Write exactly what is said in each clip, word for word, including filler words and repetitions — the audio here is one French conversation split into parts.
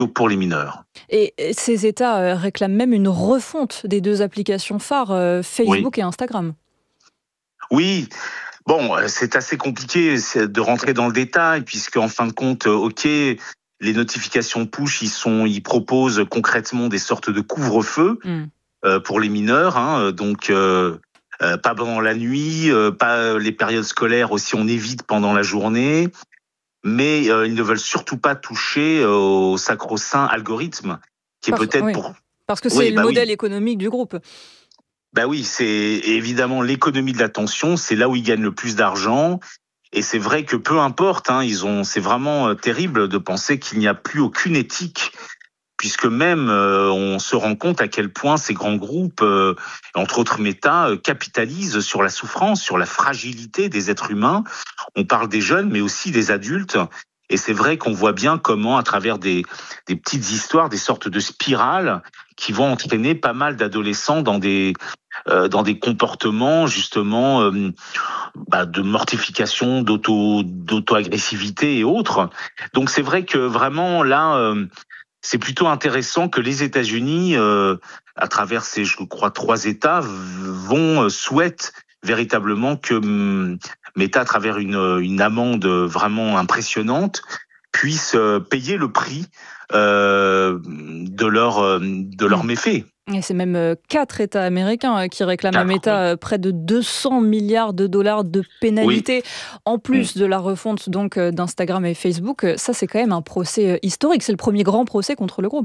pour les mineurs. Et et ces États, heu, réclament même une refonte des deux applications phares, heu, Oui. Facebook et Instagram. Oui, bon, heu, c'est assez compliqué c'est de rentrer dans le détail puisqu'en fin de compte, heu, OK, les notifications push, ils sont ils proposent concrètement des sortes de couvre-feu, Mmh. heu, pour les mineurs, hein, heu, donc heu heu, pas pendant la nuit, heu, pas les périodes scolaires aussi, on évite pendant la journée. Mais heu, ils ne veulent surtout pas toucher au sacro-saint algorithme qui est Parce peut-être oui, pour parce que c'est oui, le bah modèle oui. économique du groupe. Bah oui, c'est évidemment l'économie de l'attention, c'est là où ils gagnent le plus d'argent et c'est vrai que peu importe, hein, ils ont c'est vraiment, heu, terrible de penser qu'il n'y a plus aucune éthique puisque même, heu, on se rend compte à quel point ces grands groupes, heu, entre autres Meta, heu, capitalisent sur la souffrance, sur la fragilité des êtres humains. On parle des jeunes, mais aussi des adultes et c'est vrai qu'on voit bien comment à travers des des petites histoires, des sortes de spirales qui vont entraîner pas mal d'adolescents dans des, heu, dans des comportements justement, hem, bah, de mortification, d'auto d'auto-agressivité et autres. Donc c'est vrai que vraiment là, hem, c'est plutôt intéressant que les États-Unis, heu, à travers ces, je crois, trois États, v vont, heu, souhaitent véritablement que, mmh, Meta, à travers une, heu, une amende, heu, vraiment impressionnante, puisse, heu, payer le prix, heu, de leurs, hem, de Mmh. leurs méfaits. Et c'est même, heu, quatre États américains, heu, qui réclament à quatre, oui. Meta, heu, près de deux cents milliards de dollars de Oui. pénalités, en Mmh. plus de la refonte donc heu, d'Instagram et Facebook. Heu, ça, c'est quand même un procès, heu, historique. C'est le premier grand procès contre le groupe.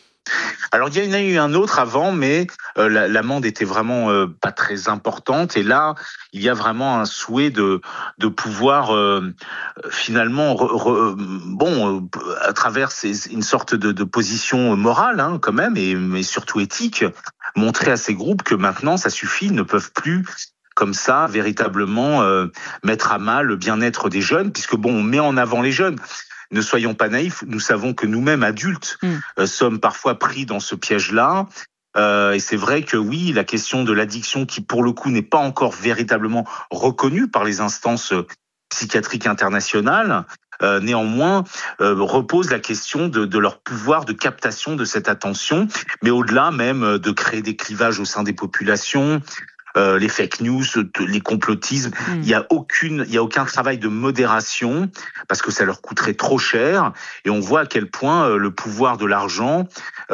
Alors il y en a eu un autre avant, mais heu, la l'amende était vraiment, heu, pas très importante et là, il y a vraiment un souhait de de pouvoir, heu, finalement re re bon, heu, p à travers ces une sorte de de position morale, hein, quand même et mais surtout éthique, montrer à ces groupes que maintenant ça suffit, ils ne peuvent plus comme ça véritablement, heu, mettre à mal le bien-être des jeunes puisque bon, on met en avant les jeunes. Ne soyons pas naïfs, nous savons que nous-mêmes adultes, Mmh. heu, sommes parfois pris dans ce piège-là, heu et c'est vrai que oui, la question de l'addiction qui pour le coup n'est pas encore véritablement reconnue par les instances, heu, psychiatriques internationales, heu, néanmoins, heu, repose la question de de leur pouvoir de captation de cette attention, mais au-delà même, heu, de créer des clivages au sein des populations, heu, les fake news, les complotismes. Il Mmh. y a aucune il y a aucun travail de modération parce que ça leur coûterait trop cher et on voit à quel point, heu, le pouvoir de l'argent,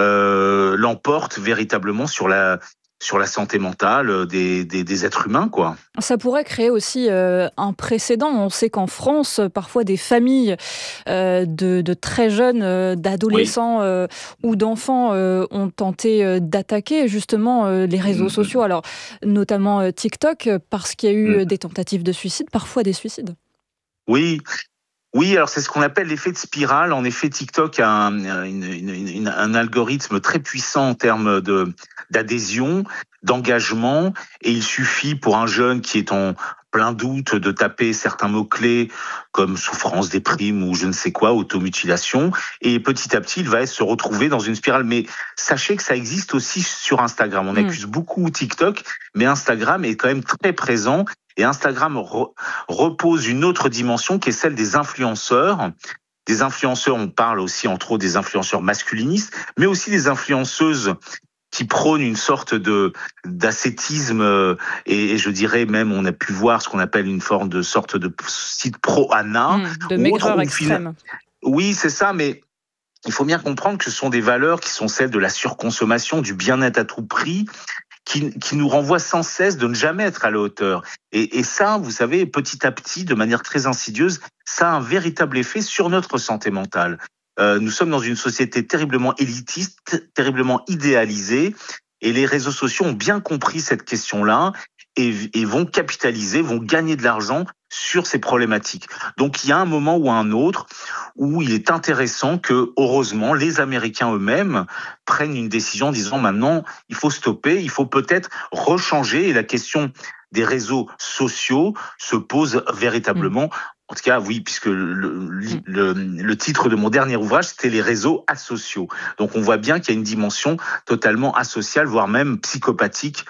heu, l'emporte véritablement sur la sur la santé mentale, heu, des des des êtres humains, quoi. Ça pourrait créer aussi, heu, un précédent. On sait qu'en France, heu, parfois des familles, heu, de de très jeunes, heu, Oui. d'adolescents, heu, ou d'enfants, heu, ont tenté, heu, d'attaquer justement, heu, les réseaux Mmh sociaux. mh. Alors notamment, heu, TikTok, parce qu'il y a eu, Mmh. heu, des tentatives de suicide, parfois des suicides. Oui. Oui, alors c'est ce qu'on appelle l'effet de spirale. En effet, TikTok a un une une une une un algorithme très puissant en termes de d'adhésion, d'engagement et il suffit pour un jeune qui est en plein doute de taper certains mots-clés comme souffrance, déprime ou je ne sais quoi, automutilation et petit à petit, il va se retrouver dans une spirale. Mais sachez que ça existe aussi sur Instagram. On Mmh. accuse beaucoup TikTok, mais Instagram est quand même très présent et Instagram re repose une autre dimension qui est celle des influenceurs. Des influenceurs, on parle aussi entre autres des influenceurs masculinistes, mais aussi des influenceuses qui prônent une sorte de d'ascétisme euh, et, et je dirais même on a pu voir ce qu'on appelle une forme de sorte de site pro-Ana Mmh. De ou autre maigreur où fina- extrême. oui c'est ça mais il faut bien comprendre que ce sont des valeurs qui sont celles de la surconsommation, du bien-être à tout prix, qui, qui nous renvoie sans cesse de ne jamais être à la hauteur. Et, et ça, vous savez, petit à petit, de manière très insidieuse, ça a un véritable effet sur notre santé mentale. Euh, nous sommes dans une société terriblement élitiste, terriblement idéalisée, et les réseaux sociaux ont bien compris cette question-là et, et vont capitaliser, vont gagner de l'argent sur ces problématiques. Donc il y a un moment ou un autre où il est intéressant que, heureusement, les Américains eux-mêmes prennent une décision en disant maintenant, il faut stopper, il faut peut-être rechanger et la question des réseaux sociaux se pose Mmh. véritablement. En tout cas, oui, puisque le, Mmh. le, le titre de mon dernier ouvrage, c'était les réseaux asociaux. Donc on voit bien qu'il y a une dimension totalement asociale, voire même psychopathique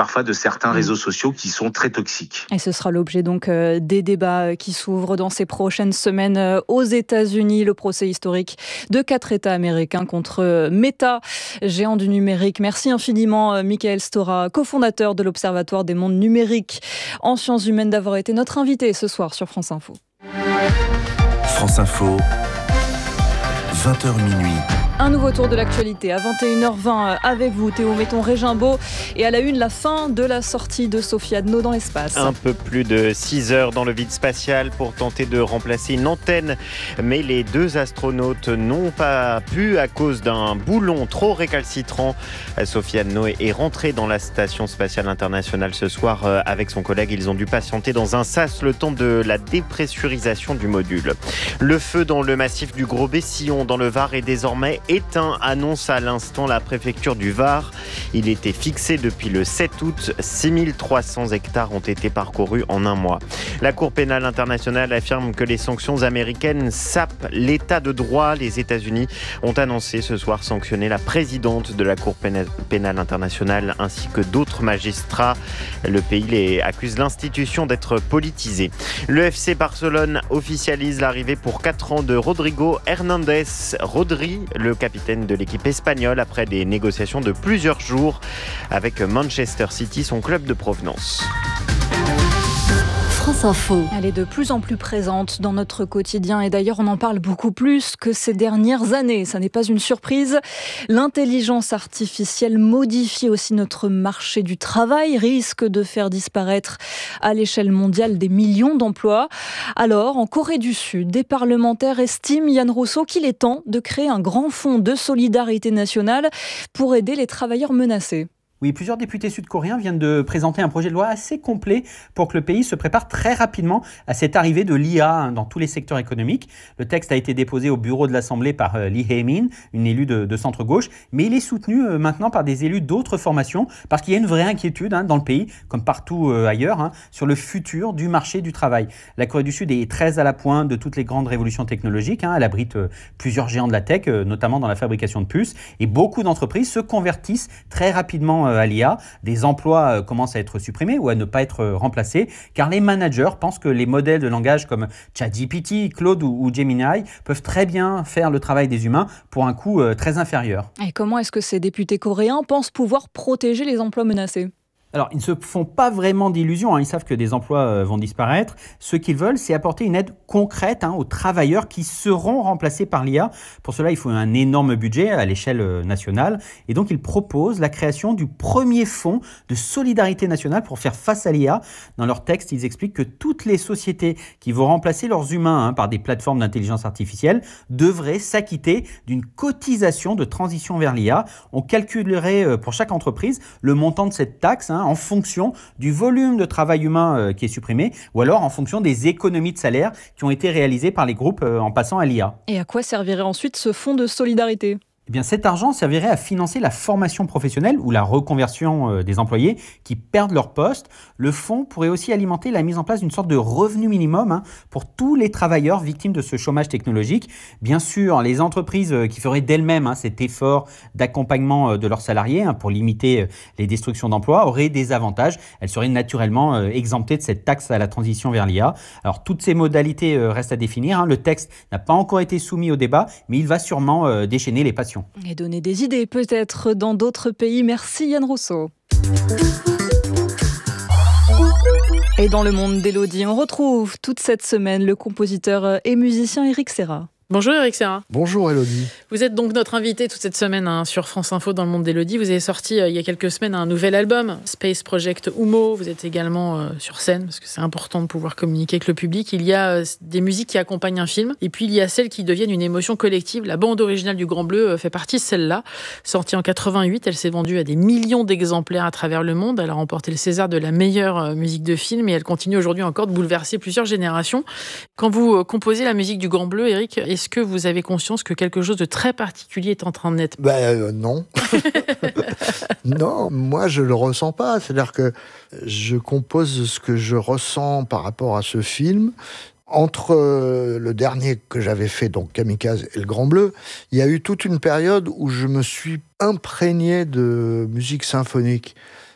parfois de certains Mmh. réseaux sociaux qui sont très toxiques. Et ce sera l'objet donc euh, des débats qui s'ouvrent dans ces prochaines semaines euh, aux États-Unis. Le procès historique de quatre États américains contre euh, Meta, géant du numérique. Merci infiniment, euh, Michael Stora, cofondateur de l'Observatoire des mondes numériques en sciences humaines, d'avoir été notre invité ce soir sur France Info. France Info, vingt heures minuit. Un nouveau tour de l'actualité à vingt et une heures vingt avec vous, Théo Metton-Régimbaud. Et à la une, la fin de la sortie de Sophie Adno dans l'espace. Un peu plus de six heures dans le vide spatial pour tenter de remplacer une antenne. Mais les deux astronautes n'ont pas pu à cause d'un boulon trop récalcitrant. Sophie Adno est rentrée dans la station spatiale internationale ce soir avec son collègue. Ils ont dû patienter dans un sas le temps de la dépressurisation du module. Le feu dans le massif du Gros-Bessillon dans le Var est désormais éteint, annonce à l'instant la préfecture du Var. Il était fixé depuis le sept août. six mille trois cents hectares ont été parcourus en un mois. La Cour pénale internationale affirme que les sanctions américaines sapent l'état de droit. Les États-Unis ont annoncé ce soir sanctionner la présidente de la Cour pénale internationale ainsi que d'autres magistrats. Le pays les accuse l'institution d'être politisée. Le F C Barcelone officialise l'arrivée pour quatre ans de Rodrigo Hernandez. Rodri, le capitaine de l'équipe espagnole, après des négociations de plusieurs jours avec Manchester City, son club de provenance. France Info. Elle est de plus en plus présente dans notre quotidien et d'ailleurs on en parle beaucoup plus que ces dernières années. Ça n'est pas une surprise. L'intelligence artificielle modifie aussi notre marché du travail, risque de faire disparaître à l'échelle mondiale des millions d'emplois. Alors, en Corée du Sud, des parlementaires estiment, Yann Rousseau, qu'il est temps de créer un grand fonds de solidarité nationale pour aider les travailleurs menacés. Oui, plusieurs députés sud-coréens viennent de présenter un projet de loi assez complet pour que le pays se prépare très rapidement à cette arrivée de l'I A dans tous les secteurs économiques. Le texte a été déposé au bureau de l'Assemblée par Lee Hae-min, une élue de, de centre-gauche, mais il est soutenu euh, maintenant par des élus d'autres formations parce qu'il y a une vraie inquiétude hein, dans le pays, comme partout euh, ailleurs, hein, sur le futur du marché du travail. La Corée du Sud est très à la pointe de toutes les grandes révolutions technologiques. Hein. Elle abrite euh, plusieurs géants de la tech, euh, notamment dans la fabrication de puces, et beaucoup d'entreprises se convertissent très rapidement euh, à l'I A. Des emplois commencent à être supprimés ou à ne pas être remplacés car les managers pensent que les modèles de langage comme ChatGPT, Claude ou, ou Gemini peuvent très bien faire le travail des humains pour un coût euh, très inférieur. Et comment est-ce que ces députés coréens pensent pouvoir protéger les emplois menacés ? Alors, ils ne se font pas vraiment d'illusions, hein. Ils savent que des emplois euh, vont disparaître. Ce qu'ils veulent, c'est apporter une aide concrète hein, aux travailleurs qui seront remplacés par l'I A. Pour cela, il faut un énorme budget à l'échelle euh, nationale. Et donc, ils proposent la création du premier fonds de solidarité nationale pour faire face à l'I A. Dans leur texte, ils expliquent que toutes les sociétés qui vont remplacer leurs humains hein, par des plateformes d'intelligence artificielle devraient s'acquitter d'une cotisation de transition vers l'I A. On calculerait euh, pour chaque entreprise le montant de cette taxe hein, en fonction du volume de travail humain euh, qui est supprimé ou alors en fonction des économies de salaire qui ont été réalisées par les groupes euh, en passant à l'I A. Et à quoi servirait ensuite ce fonds de solidarité ? Eh bien, cet argent servirait à financer la formation professionnelle ou la reconversion euh, des employés qui perdent leur poste. Le fonds pourrait aussi alimenter la mise en place d'une sorte de revenu minimum hein, pour tous les travailleurs victimes de ce chômage technologique. Bien sûr, les entreprises euh, qui feraient d'elles-mêmes hein, cet effort d'accompagnement euh, de leurs salariés hein, pour limiter euh, les destructions d'emplois auraient des avantages. Elles seraient naturellement euh, exemptées de cette taxe à la transition vers l'I A. Alors, toutes ces modalités euh, restent à définir. Hein. Le texte n'a pas encore été soumis au débat, mais il va sûrement euh, déchaîner les passions. Et donner des idées peut-être dans d'autres pays. Merci Yann Rousseau. Et dans le monde d'Élodie, on retrouve toute cette semaine le compositeur et musicien Éric Serra. Bonjour Éric Serra. Bonjour Élodie. Vous êtes donc notre invité toute cette semaine hein, sur France Info dans le monde d'Élodie. Vous avez sorti euh, il y a quelques semaines un nouvel album, Space Project Humo. Vous êtes également euh, sur scène parce que c'est important de pouvoir communiquer avec le public. Il y a euh, des musiques qui accompagnent un film et puis il y a celles qui deviennent une émotion collective. La bande originale du Grand Bleu euh, fait partie de celle-là. Sortie en quatre-vingt-huit, elle s'est vendue à des millions d'exemplaires à travers le monde. Elle a remporté le César de la meilleure euh, musique de film et elle continue aujourd'hui encore de bouleverser plusieurs générations. Quand vous euh, composez la musique du Grand Bleu, Éric, est-ce que vous avez conscience que quelque chose de très particulier est en train de naître ? Ben euh, non. Non, moi je le ressens pas. C'est-à-dire que je compose ce que je ressens par rapport à ce film. Entre euh, le dernier que j'avais fait, donc Kamikaze et le Grand Bleu, il y a eu toute une période où je me suis imprégné de musique symphonique.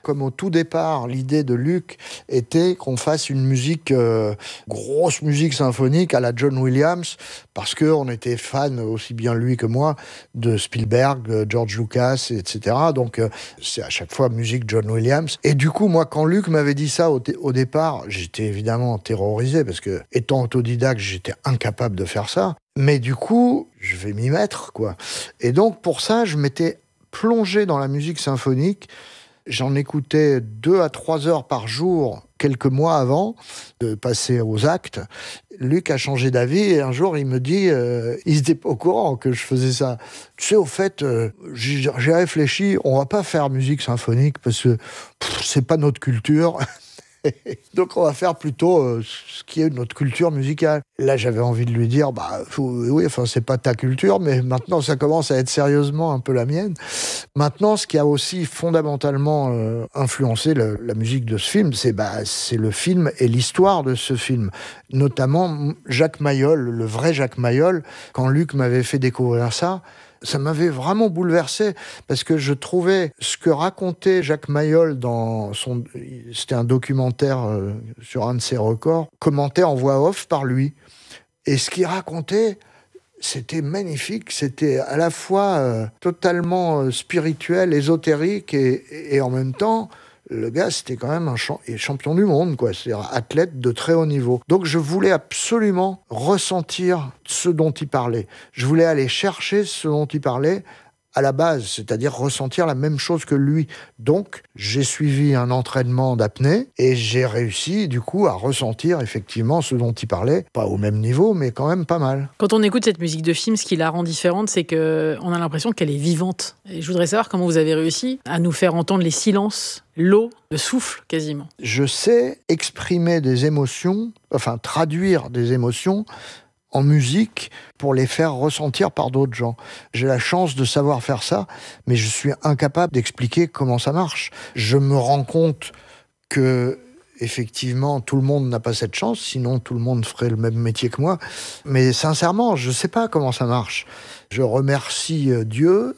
comme au tout départ, l'idée de Luc était qu'on fasse une musique, euh, grosse musique symphonique à la John Williams, parce qu'on était fan, aussi bien lui que moi, de Spielberg, George Lucas, et cetera. Donc euh, c'est à chaque fois musique John Williams. Et du coup, moi, quand Luc m'avait dit ça au, t- au départ, j'étais évidemment terrorisé, parce que étant autodidacte, j'étais incapable de faire ça. Mais du coup, je vais m'y mettre, quoi. Et donc, pour ça, je m'étais plongé dans la musique symphonique. J'en écoutais deux à trois heures par jour, quelques mois avant de passer aux actes. Luc a changé d'avis et un jour, il me dit, euh, il n'était pas au courant que je faisais ça. Tu sais, au fait, euh, j'ai, j'ai réfléchi, on va pas faire musique symphonique parce que pff, c'est pas notre culture. Donc on va faire plutôt euh, ce qui est notre culture musicale. Là, j'avais envie de lui dire, bah faut, oui, enfin c'est pas ta culture, mais maintenant ça commence à être sérieusement un peu la mienne. Maintenant, ce qui a aussi fondamentalement euh, influencé le, la musique de ce film, c'est bah c'est le film et l'histoire de ce film. Notamment Jacques Mayol, le vrai Jacques Mayol. Quand Luc m'avait fait découvrir ça, ça m'avait vraiment bouleversé, parce que je trouvais ce que racontait Jacques Mayol dans son... C'était un documentaire euh, sur un de ses records, commenté en voix off par lui. Et ce qu'il racontait, c'était magnifique. C'était à la fois euh, totalement euh, spirituel, ésotérique, et, et en même temps... Le gars, c'était quand même un champion du monde, quoi. C'est-à-dire athlète de très haut niveau. Donc, je voulais absolument ressentir ce dont il parlait. Je voulais aller chercher ce dont il parlait à la base, c'est-à-dire ressentir la même chose que lui. Donc, j'ai suivi un entraînement d'apnée et j'ai réussi, du coup, à ressentir effectivement ce dont il parlait. Pas au même niveau, mais quand même pas mal. Quand on écoute cette musique de film, ce qui la rend différente, c'est qu'on a l'impression qu'elle est vivante. Et je voudrais savoir comment vous avez réussi à nous faire entendre les silences, l'eau, le souffle, quasiment. Je sais exprimer des émotions, enfin traduire des émotions en musique pour les faire ressentir par d'autres gens. J'ai la chance de savoir faire ça, mais je suis incapable d'expliquer comment ça marche. Je me rends compte que, effectivement, tout le monde n'a pas cette chance, sinon tout le monde ferait le même métier que moi. Mais sincèrement, je ne sais pas comment ça marche. Je remercie Dieu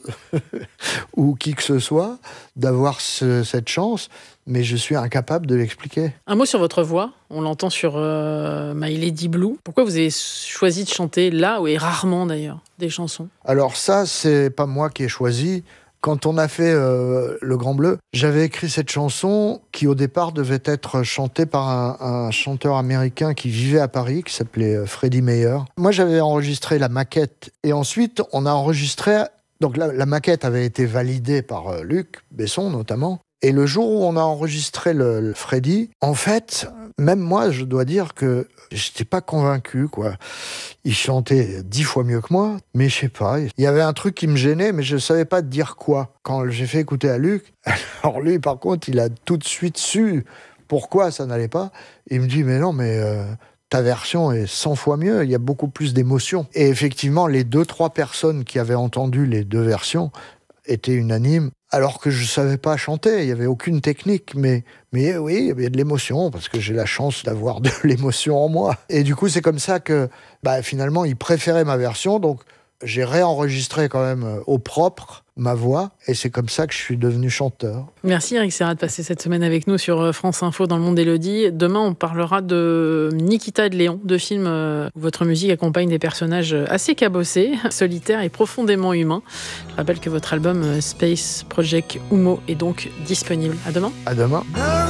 ou qui que ce soit d'avoir ce, cette chance, mais je suis incapable de l'expliquer. Un mot sur votre voix. On l'entend sur euh, My Lady Blue. Pourquoi vous avez choisi de chanter là, et rarement d'ailleurs, des chansons ? Alors ça, c'est pas moi qui ai choisi. Quand on a fait euh, Le Grand Bleu, j'avais écrit cette chanson qui au départ devait être chantée par un, un chanteur américain qui vivait à Paris, qui s'appelait Freddie Mayer. Moi, j'avais enregistré la maquette et ensuite on a enregistré... Donc la, la maquette avait été validée par euh, Luc Besson notamment. Et le jour où on a enregistré le, le Freddy, en fait, même moi, je dois dire que j'étais pas convaincu, quoi. Il chantait dix fois mieux que moi, mais je sais pas. Il y avait un truc qui me gênait, mais je savais pas dire quoi. Quand j'ai fait écouter à Luc, alors lui, par contre, il a tout de suite su pourquoi ça n'allait pas. Il me dit, mais non, mais... Euh, ta version est cent fois mieux, il y a beaucoup plus d'émotions. Et effectivement, les deux, trois personnes qui avaient entendu les deux versions étaient unanimes, alors que je ne savais pas chanter, il n'y avait aucune technique, mais, mais oui, il y avait de l'émotion, parce que j'ai la chance d'avoir de l'émotion en moi. Et du coup, c'est comme ça que bah, finalement, ils préféraient ma version, donc j'ai réenregistré quand même au propre ma voix, et c'est comme ça que je suis devenu chanteur. Merci Eric Serra de passer cette semaine avec nous sur France Info dans le monde d'Élodie. Demain, on parlera de Nikita et de Léon, deux films où votre musique accompagne des personnages assez cabossés, solitaires et profondément humains. Je rappelle que votre album Space Project Humo est donc disponible. À demain. À demain.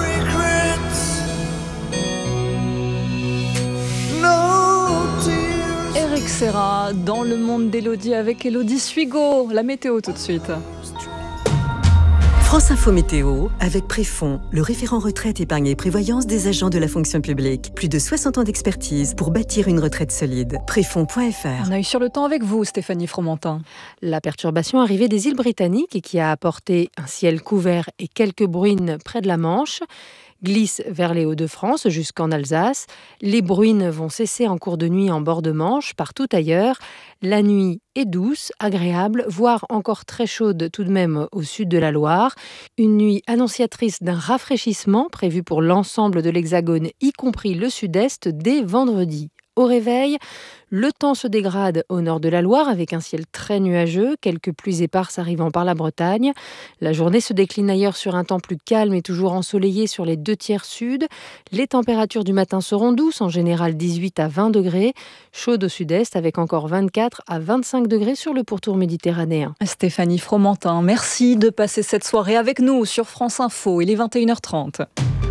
Eric Serra dans le monde d'Élodie avec Élodie Suigo. La météo tout de suite. France Info Météo avec Préfond, le référent retraite, épargne et prévoyance des agents de la fonction publique. Plus de soixante ans d'expertise pour bâtir une retraite solide. Préfond point f r. On a eu sur le temps avec vous, Stéphanie Fromentin. La perturbation arrivée des îles Britanniques et qui a apporté un ciel couvert et quelques bruines près de la Manche glisse vers les Hauts-de-France jusqu'en Alsace. Les bruines vont cesser en cours de nuit en bord de Manche, partout ailleurs. La nuit est douce, agréable, voire encore très chaude tout de même au sud de la Loire. Une nuit annonciatrice d'un rafraîchissement prévu pour l'ensemble de l'Hexagone, y compris le sud-est, dès vendredi. au réveil. Le temps se dégrade au nord de la Loire avec un ciel très nuageux, quelques pluies éparses arrivant par la Bretagne. La journée se décline ailleurs sur un temps plus calme et toujours ensoleillé sur les deux tiers sud. Les températures du matin seront douces, en général dix-huit à vingt degrés. Chaudes au sud-est avec encore vingt-quatre à vingt-cinq degrés sur le pourtour méditerranéen. Stéphanie Fromentin, merci de passer cette soirée avec nous sur France Info. Il est vingt et une heures trente.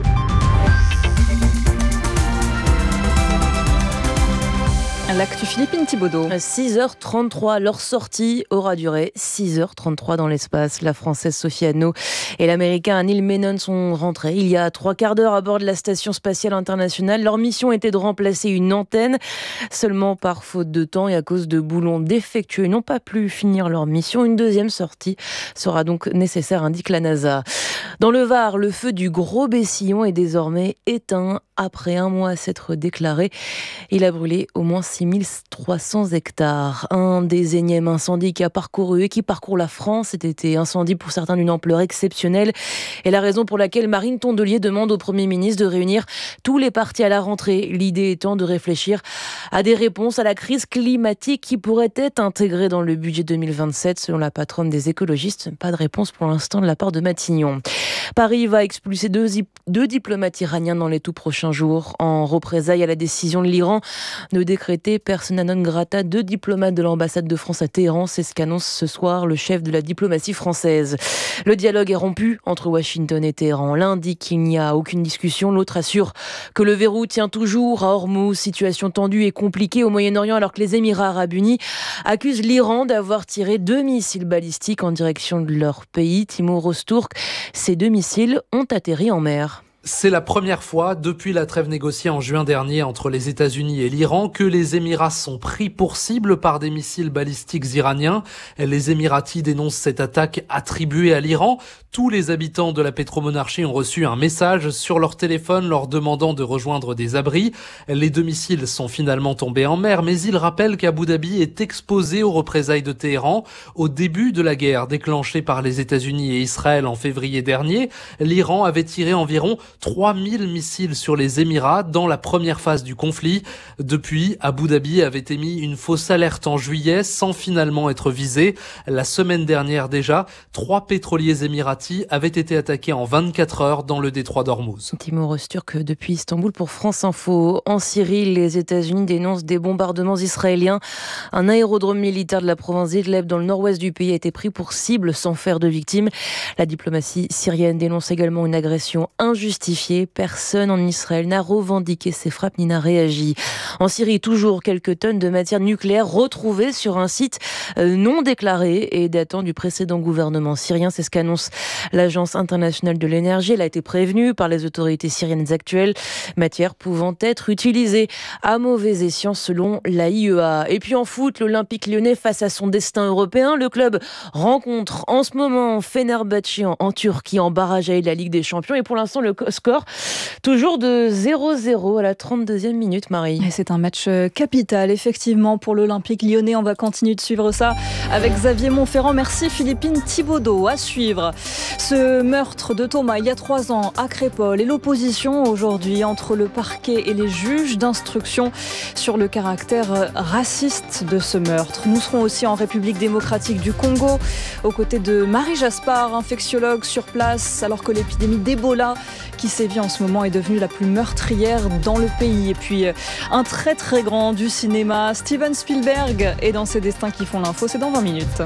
L'actu Philippine Thibaudeau. six heures trente-trois, leur sortie aura duré six heures trente-trois dans l'espace. La Française Sophie Anneau et l'Américain Neil Menon sont rentrés il y a trois quarts d'heure à bord de la Station Spatiale Internationale. Leur mission était de remplacer une antenne. Seulement par faute de temps et à cause de boulons défectueux, ils n'ont pas pu finir leur mission. Une deuxième sortie sera donc nécessaire, indique la NASA. Dans le Var, le feu du Gros Bessillon est désormais éteint après un mois à s'être déclaré. Il a brûlé au moins six mille trois cents hectares. Un des énièmes incendies qui a parcouru et qui parcourt la France cet été. Incendie pour certains d'une ampleur exceptionnelle. Et la raison pour laquelle Marine Tondelier demande au Premier ministre de réunir tous les partis à la rentrée. L'idée étant de réfléchir à des réponses à la crise climatique qui pourraient être intégrées dans le budget deux mille vingt-sept. Selon la patronne des écologistes, pas de réponse pour l'instant de la part de Matignon. Paris va expulser deux, deux diplomates iraniens dans les tout prochains jours. En représailles à la décision de l'Iran de décréter persona non grata deux diplomates de l'ambassade de France à Téhéran. C'est ce qu'annonce ce soir le chef de la diplomatie française. Le dialogue est rompu entre Washington et Téhéran. L'un dit qu'il n'y a aucune discussion, l'autre assure que le verrou tient toujours à Hormuz. Situation tendue et compliquée au Moyen-Orient alors que les Émirats arabes unis accusent l'Iran d'avoir tiré deux missiles balistiques en direction de leur pays. Timo Rosturk, ces deux missiles ont atterri en mer. C'est la première fois depuis la trêve négociée en juin dernier entre les États-Unis et l'Iran que les Émirats sont pris pour cible par des missiles balistiques iraniens. Les Émiratis dénoncent cette attaque attribuée à l'Iran. Tous les habitants de la pétromonarchie ont reçu un message sur leur téléphone leur demandant de rejoindre des abris. Les deux missiles sont finalement tombés en mer, mais ils rappellent qu'Abu Dhabi est exposé aux représailles de Téhéran. Au début de la guerre déclenchée par les États-Unis et Israël en février dernier, l'Iran avait tiré environ trois mille missiles sur les Émirats dans la première phase du conflit. Depuis, Abu Dhabi avait émis une fausse alerte en juillet sans finalement être visé. La semaine dernière déjà, trois pétroliers émiratis avaient été attaqués en vingt-quatre heures dans le détroit d'Ormuz. Timo Rosturk depuis Istanbul pour France Info. En Syrie, les États-Unis dénoncent des bombardements israéliens. Un aérodrome militaire de la province d'Idleb dans le nord-ouest du pays a été pris pour cible sans faire de victimes. La diplomatie syrienne dénonce également une agression injustifiée. Personne en Israël n'a revendiqué ces frappes ni n'a réagi. En Syrie, toujours quelques tonnes de matière nucléaire retrouvées sur un site non déclaré et datant du précédent gouvernement syrien. C'est ce qu'annonce l'Agence internationale de l'énergie. Elle a été prévenue par les autorités syriennes actuelles. Matière pouvant être utilisée à mauvais escient selon l'A I E A. Et puis en foot, l'Olympique lyonnais face à son destin européen. Le club rencontre en ce moment Fenerbahçe en, en Turquie en barrage de la Ligue des Champions. Et pour l'instant, le score toujours de zéro zéro à la trente-deuxième minute, Marie. Et c'est un match capital, effectivement, pour l'Olympique lyonnais. On va continuer de suivre ça avec Xavier Montferrand. Merci Philippine Thibaudeau. À suivre ce meurtre de Thomas il y a trois ans à Crépol et l'opposition aujourd'hui entre le parquet et les juges d'instruction sur le caractère raciste de ce meurtre. Nous serons aussi en République démocratique du Congo aux côtés de Marie Jaspard, infectiologue sur place, alors que l'épidémie d'Ebola qui sévit en ce moment est devenue la plus meurtrière dans le pays. Et puis un très très grand du cinéma, Steven Spielberg, est dans ses destins qui font l'info. C'est dans vingt minutes.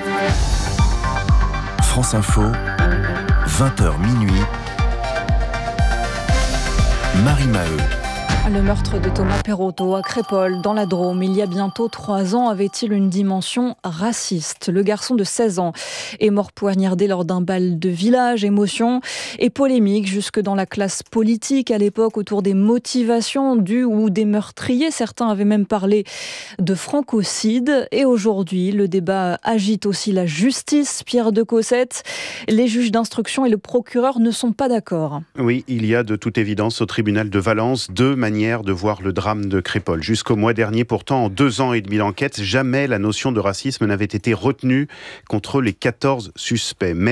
France Info, vingt heures minuit. Marie Maheu. Le meurtre de Thomas Perotto à Crépol, dans la Drôme, il y a bientôt trois ans, avait-il une dimension raciste? Le garçon de seize ans est mort poignardé lors d'un bal de village. Émotion et polémique jusque dans la classe politique à l'époque autour des motivations du ou des meurtriers. Certains avaient même parlé de francocide. Et aujourd'hui, le débat agite aussi la justice. Pierre de Cossette, les juges d'instruction et le procureur ne sont pas d'accord. Oui, il y a de toute évidence au tribunal de Valence deux manières de voir le drame de Crépol. Jusqu'au mois dernier, pourtant, en deux ans et demi d'enquête, jamais la notion de racisme n'avait été retenue contre les quatorze suspects. Mais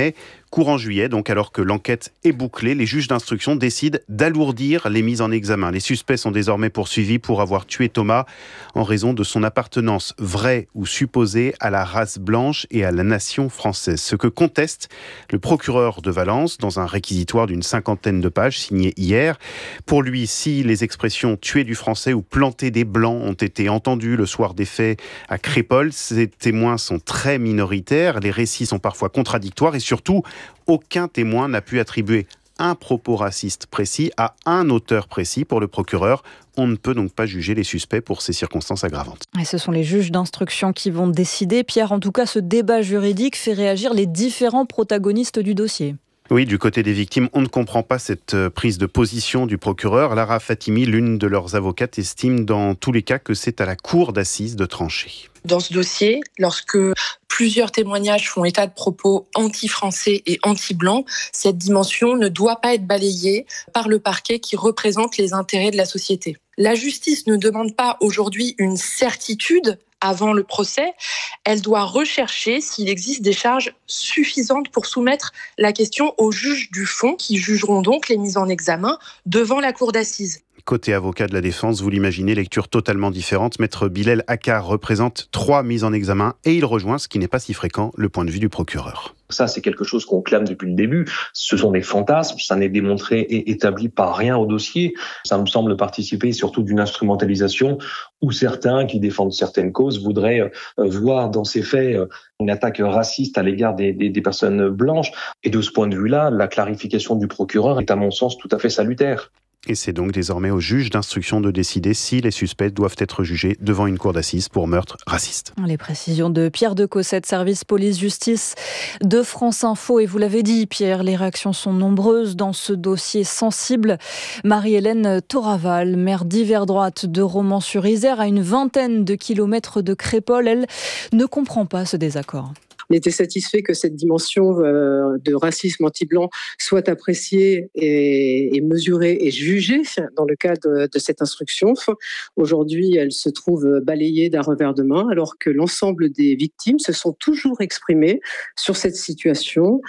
Courant juillet, donc alors que l'enquête est bouclée, les juges d'instruction décident d'alourdir les mises en examen. Les suspects sont désormais poursuivis pour avoir tué Thomas en raison de son appartenance vraie ou supposée à la race blanche et à la nation française. Ce que conteste le procureur de Valence dans un réquisitoire d'une cinquantaine de pages signé hier. Pour lui, si les expressions « tuer du français » ou « planter des blancs » ont été entendues le soir des faits à Crépol, ces témoins sont très minoritaires, les récits sont parfois contradictoires et surtout, aucun témoin n'a pu attribuer un propos raciste précis à un auteur précis. Pour le procureur, on ne peut donc pas juger les suspects pour ces circonstances aggravantes. Et ce sont les juges d'instruction qui vont décider. Pierre, en tout cas, ce débat juridique fait réagir les différents protagonistes du dossier. Oui, du côté des victimes, on ne comprend pas cette prise de position du procureur. Lara Fatimi, l'une de leurs avocates, estime dans tous les cas que c'est à la cour d'assises de trancher. Dans ce dossier, lorsque plusieurs témoignages font état de propos anti-français et anti-blancs, cette dimension ne doit pas être balayée par le parquet qui représente les intérêts de la société. La justice ne demande pas aujourd'hui une certitude avant le procès, elle doit rechercher s'il existe des charges suffisantes pour soumettre la question aux juges du fond qui jugeront donc les mises en examen devant la cour d'assises. Côté avocat de la défense, vous l'imaginez, lecture totalement différente. Maître Bilal Akkar représente trois mises en examen et il rejoint, ce qui n'est pas si fréquent, le point de vue du procureur. Ça, c'est quelque chose qu'on clame depuis le début. Ce sont des fantasmes, ça n'est démontré et établi par rien au dossier. Ça me semble participer surtout d'une instrumentalisation où certains qui défendent certaines causes voudraient voir dans ces faits une attaque raciste à l'égard des, des, des personnes blanches. Et de ce point de vue-là, la clarification du procureur est à mon sens tout à fait salutaire. Et c'est donc désormais au juge d'instruction de décider si les suspects doivent être jugés devant une cour d'assises pour meurtre raciste. Les précisions de Pierre de Cossette, service police-justice de France Info. Et vous l'avez dit, Pierre, les réactions sont nombreuses dans ce dossier sensible. Marie-Hélène Toraval, maire d'Hiver-Droite de Romans-sur-Isère, à une vingtaine de kilomètres de Crépol, elle ne comprend pas ce désaccord. On était satisfait que cette dimension euh, de racisme anti-blanc soit appréciée et, et mesurée et jugée dans le cadre de, de cette instruction. Aujourd'hui, elle se trouve balayée d'un revers de main, alors que l'ensemble des victimes se sont toujours exprimées sur cette situation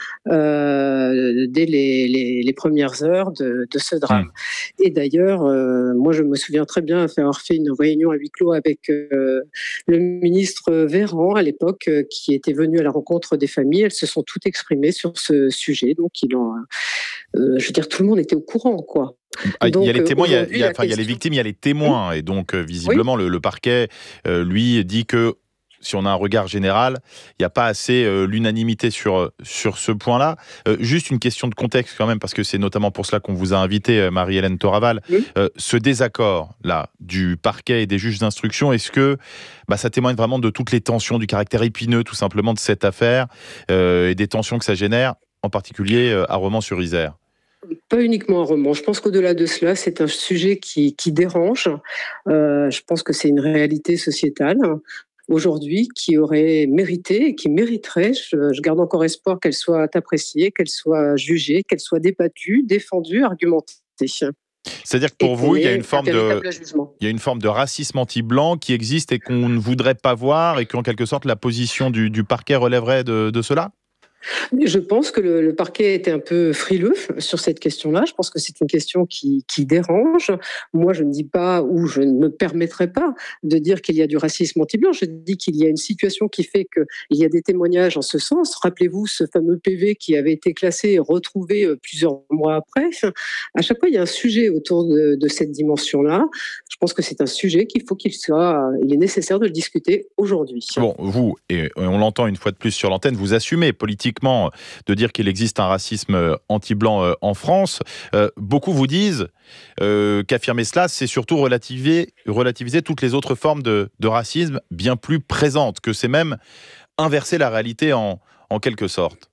euh, dès les, les, les premières heures de, de ce drame. Mmh. Et d'ailleurs, euh, moi, je me souviens très bien avoir fait une réunion à huis clos avec euh, le ministre Véran à l'époque, euh, qui était venu à la rencontre des familles. Elles se sont toutes exprimées sur ce sujet. Donc, il en, euh, je veux dire, tout le monde était au courant, quoi. Ah, donc, il y a les témoins, il y a, il y a, enfin, question... il y a les victimes, il y a les témoins. Oui. Et donc, euh, visiblement, oui. le, le parquet, euh, lui, dit que si on a un regard général, il n'y a pas assez euh, l'unanimité sur, sur ce point-là. Euh, juste une question de contexte quand même, parce que c'est notamment pour cela qu'on vous a invité, euh, Marie-Hélène Toraval. Oui. Euh, ce désaccord-là du parquet et des juges d'instruction, est-ce que bah, ça témoigne vraiment de toutes les tensions, du caractère épineux tout simplement de cette affaire euh, et des tensions que ça génère, en particulier euh, à Romans-sur-Isère? Pas uniquement à Romans. Je pense qu'au-delà de cela, c'est un sujet qui, qui dérange. Euh, je pense que c'est une réalité sociétale aujourd'hui qui aurait mérité, qui mériterait, je, je garde encore espoir qu'elle soit appréciée, qu'elle soit jugée, qu'elle soit débattue, défendue, argumentée. C'est-à-dire que pour vous, il y a une forme de, il y a une forme de racisme anti-blanc qui existe et qu'on ne voudrait pas voir et qu'en quelque sorte la position du, du parquet relèverait de, de cela ? Je pense que le, le parquet était un peu frileux sur cette question-là. Je pense que c'est une question qui, qui dérange. Moi, je ne dis pas, ou je ne me permettrai pas de dire qu'il y a du racisme anti-blanc. Je dis qu'il y a une situation qui fait qu'il y a des témoignages en ce sens. Rappelez-vous ce fameux P V qui avait été classé et retrouvé plusieurs mois après. À chaque fois, il y a un sujet autour de, de cette dimension-là. Je pense que c'est un sujet qu'il faut qu'il soit, il est nécessaire de le discuter aujourd'hui. Bon, vous, et on l'entend une fois de plus sur l'antenne, vous assumez politiquement de dire qu'il existe un racisme anti-blanc en France. Euh, beaucoup vous disent euh, qu'affirmer cela, c'est surtout relativiser, relativiser toutes les autres formes de, de racisme bien plus présentes, que c'est même inverser la réalité en, en quelque sorte.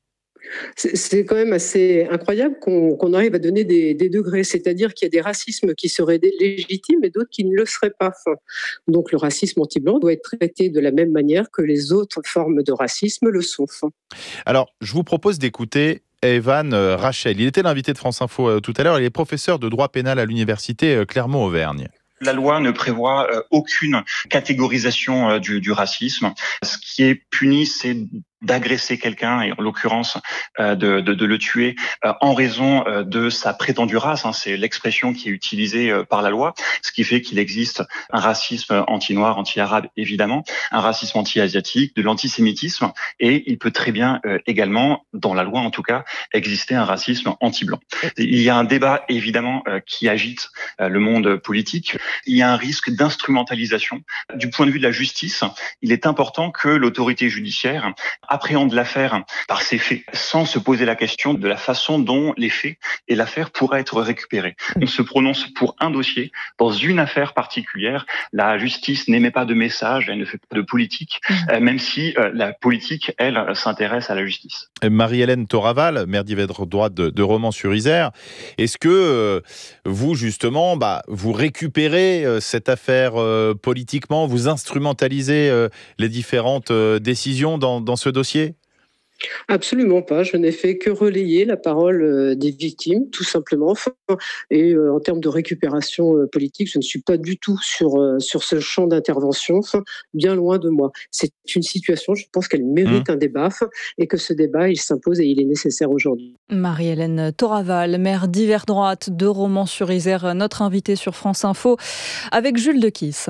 C'est quand même assez incroyable qu'on qu'on arrive à donner des, des degrés, c'est-à-dire qu'il y a des racismes qui seraient légitimes et d'autres qui ne le seraient pas. Donc le racisme anti-blanc doit être traité de la même manière que les autres formes de racisme le sont. Alors, je vous propose d'écouter Evan Rachel. Il était l'invité de France Info tout à l'heure. Il est professeur de droit pénal à l'université Clermont-Auvergne. La loi ne prévoit euh, aucune catégorisation euh, du, du racisme. Ce qui est puni, c'est d'agresser quelqu'un, et en l'occurrence euh, de, de, de le tuer euh, en raison euh, de sa prétendue race, hein, c'est l'expression qui est utilisée euh, par la loi, ce qui fait qu'il existe un racisme anti-noir, anti-arabe évidemment, un racisme anti-asiatique, de l'antisémitisme, et il peut très bien euh, également, dans la loi en tout cas, exister un racisme anti-blanc. Il y a un débat évidemment euh, qui agite euh, le monde politique, il y a un risque d'instrumentalisation. Du point de vue de la justice, il est important que l'autorité judiciaire appréhende l'affaire par ses faits, sans se poser la question de la façon dont les faits et l'affaire pourraient être récupérés. On se prononce pour un dossier, dans une affaire particulière. La justice n'émet pas de message, elle ne fait pas de politique, euh, même si euh, la politique, elle, s'intéresse à la justice. Marie-Hélène Toraval, maire d'Yverdre droite de, de Romans-sur-Isère, est-ce que euh, vous, justement, bah, vous récupérez euh, cette affaire euh, politiquement, vous instrumentalisez euh, les différentes euh, décisions dans, dans ce dossier ? Absolument pas. Je n'ai fait que relayer la parole des victimes, tout simplement. Et en termes de récupération politique, je ne suis pas du tout sur, sur ce champ d'intervention, bien loin de moi. C'est une situation, je pense qu'elle mérite mmh. un débat, et que ce débat, il s'impose et il est nécessaire aujourd'hui. Marie-Hélène Toraval, maire d'Yverdre droite de Romans-sur-Isère, notre invitée sur France Info, avec Jules Dequisse.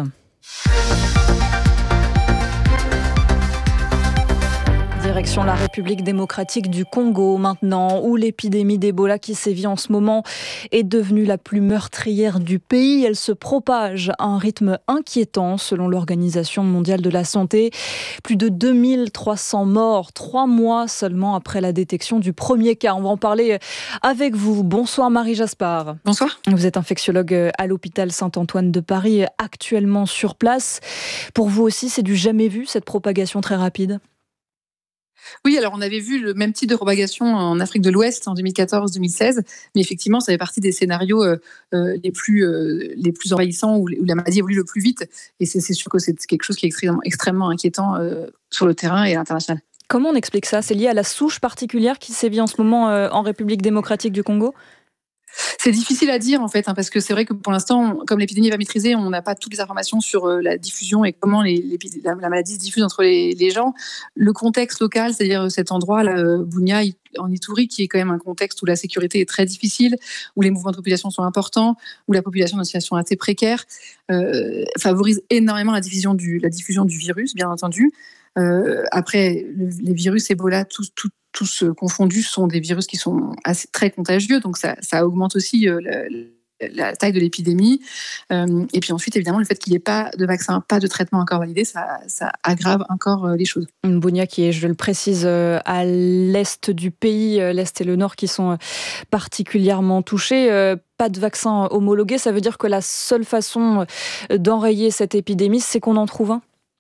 Direction la République démocratique du Congo maintenant, où l'épidémie d'Ebola qui sévit en ce moment est devenue la plus meurtrière du pays. Elle se propage à un rythme inquiétant selon l'Organisation mondiale de la santé. Plus de deux mille trois cents morts, trois mois seulement après la détection du premier cas. On va en parler avec vous. Bonsoir Marie Jaspard. Bonsoir. Vous êtes infectiologue à l'hôpital Saint-Antoine de Paris, actuellement sur place. Pour vous aussi, c'est du jamais vu, cette propagation très rapide ? Oui, alors on avait vu le même type de propagation en Afrique de l'Ouest en deux mille quatorze deux mille seize, mais effectivement, ça fait partie des scénarios euh, les, plus, euh, les plus envahissants, où, où la maladie évolue le plus vite. Et c'est, c'est sûr que c'est quelque chose qui est extrêmement, extrêmement inquiétant euh, sur le terrain et à l'international. Comment on explique ça ? C'est lié à la souche particulière qui sévit en ce moment euh, en République démocratique du Congo ? C'est difficile à dire en fait, hein, parce que c'est vrai que pour l'instant, comme l'épidémie va maîtriser, on n'a pas toutes les informations sur euh, la diffusion et comment les, les, la, la maladie se diffuse entre les, les gens. Le contexte local, c'est-à-dire cet endroit, là, euh, Bunia, en Ituri, qui est quand même un contexte où la sécurité est très difficile, où les mouvements de population sont importants, où la population est dans une situation assez précaire, euh, favorise énormément la diffusion du, la diffusion du virus, bien entendu. Euh, après, le, les virus Ebola, tous, tous, tous confondus, sont des virus qui sont assez, très contagieux, donc ça, ça augmente aussi euh, la, la taille de l'épidémie. Euh, et puis ensuite, évidemment, le fait qu'il n'y ait pas de vaccin, pas de traitement encore validé, ça, ça aggrave encore euh, les choses. Bunia qui est, je le précise, euh, à l'est du pays, euh, l'est et le nord qui sont euh, particulièrement touchés. Euh, pas de vaccin homologué, ça veut dire que la seule façon d'enrayer cette épidémie, c'est qu'on en trouve un ?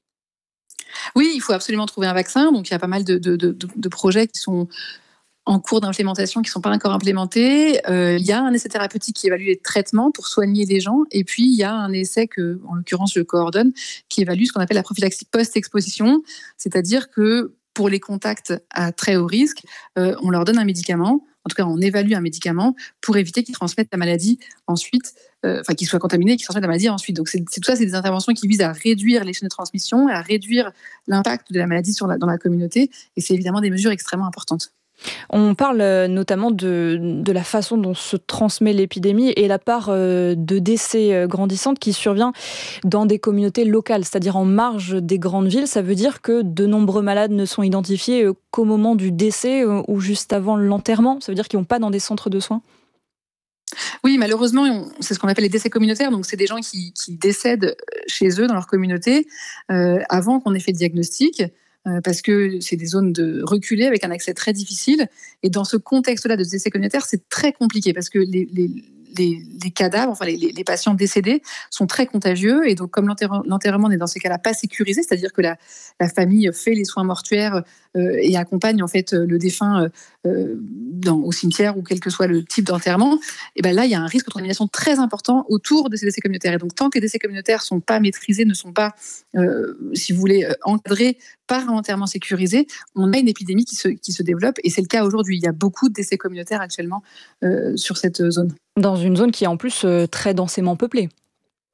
Oui, il faut absolument trouver un vaccin. Donc, il y a pas mal de, de, de, de projets qui sont en cours d'implémentation, qui ne sont pas encore implémentés. Euh, il y a un essai thérapeutique qui évalue les traitements pour soigner les gens. Et puis, il y a un essai que, en l'occurrence, je coordonne, qui évalue ce qu'on appelle la prophylaxie post-exposition. C'est-à-dire que pour les contacts à très haut risque, euh, on leur donne un médicament. En tout cas, on évalue un médicament pour éviter qu'ils transmettent la maladie ensuite, euh, enfin qu'ils soient contaminés et qu'ils transmettent la maladie ensuite. Donc, c'est, c'est tout ça, c'est des interventions qui visent à réduire les chaînes de transmission, à réduire l'impact de la maladie sur la, dans la communauté. Et c'est évidemment des mesures extrêmement importantes. On parle notamment de, de la façon dont se transmet l'épidémie et la part de décès grandissante qui survient dans des communautés locales, c'est-à-dire en marge des grandes villes. Ça veut dire que de nombreux malades ne sont identifiés qu'au moment du décès ou juste avant l'enterrement. Ça veut dire qu'ils vont pas dans des centres de soins ? Oui, malheureusement, c'est ce qu'on appelle les décès communautaires. Donc, c'est des gens qui, qui décèdent chez eux, dans leur communauté, euh, avant qu'on ait fait le diagnostic, euh, parce que c'est des zones de reculées avec un accès très difficile. Et dans ce contexte-là de décès communautaire, c'est très compliqué parce que les, les, les, les cadavres, enfin les, les patients décédés sont très contagieux. Et donc, comme l'enterrement, l'enterrement n'est dans ces cas-là pas sécurisé, c'est-à-dire que la, la famille fait les soins mortuaires euh, et accompagne en fait le défunt euh, dans, au cimetière ou quel que soit le type d'enterrement, et ben là, il y a un risque de contamination très important autour de ces décès communautaires. Et donc, tant que les décès communautaires ne sont pas maîtrisés, ne sont pas, euh, si vous voulez, encadrés par un enterrement sécurisé, on a une épidémie qui se, qui se développe. Et c'est le cas aujourd'hui. Il y a beaucoup de décès communautaires actuellement euh, sur cette zone. Dans une zone qui est en plus euh, très densément peuplée.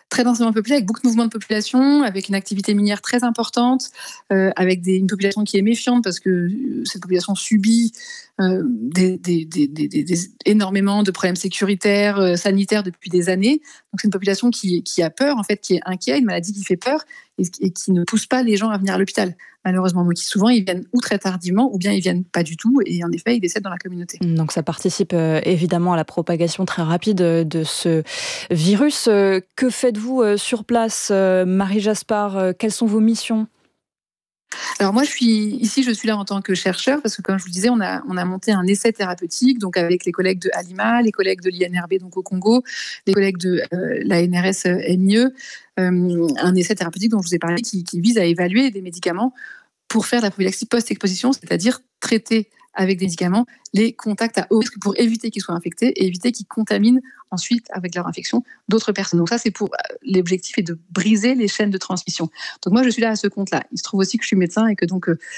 très densément peuplée, avec beaucoup de mouvements de population, avec une activité minière très importante, euh, avec des, une population qui est méfiante parce que cette population subit euh, des, des, des, des, des, énormément de problèmes sécuritaires, euh, sanitaires depuis des années. Donc c'est une population qui, qui a peur, en fait, qui est inquiète, une maladie qui fait peur et, et qui ne pousse pas les gens à venir à l'hôpital, malheureusement. Donc souvent, ils viennent ou très tardivement, ou bien ils viennent pas du tout, et en effet, ils décèdent dans la communauté. Donc ça participe euh, évidemment à la propagation très rapide de ce virus. Euh, que faites-vous euh, sur place, euh, Marie Jaspard? euh, Quelles sont vos missions? Alors moi, je suis ici, je suis là en tant que chercheur parce que, comme je vous le disais, on a, on a monté un essai thérapeutique, donc avec les collègues de Alima, les collègues de l'I N R B donc au Congo, les collègues de euh, la N R S M I E, euh, un essai thérapeutique dont je vous ai parlé qui, qui vise à évaluer des médicaments pour faire de la prophylaxie post-exposition, c'est-à-dire traiter avec des médicaments les contacts à haut risque pour éviter qu'ils soient infectés et éviter qu'ils contaminent ensuite avec leur infection d'autres personnes. Donc ça, c'est pour l'objectif est de briser les chaînes de transmission. Donc moi, je suis là à ce compte-là. Il se trouve aussi que je suis médecin et que donc euh,